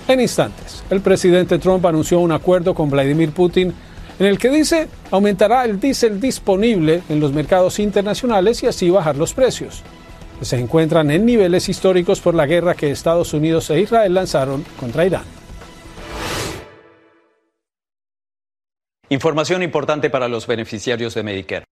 En instantes, el presidente Trump anunció un acuerdo con Vladimir Putin en el que dice aumentará el diésel disponible en los mercados internacionales y así bajar los precios, que se encuentran en niveles históricos por la guerra que Estados Unidos e Israel lanzaron contra Irán. Información importante para los beneficiarios de Medicare.